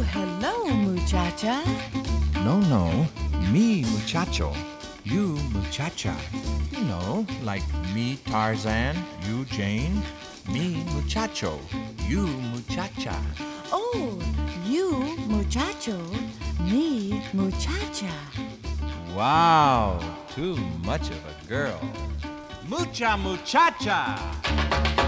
hello, muchacha. No, me muchacho, you muchacha. You know, like me Tarzan, you Jane, me muchacho, you muchacha. Oh, you muchacho, me muchacha. Wow, too much of a girl. Mucha muchacha!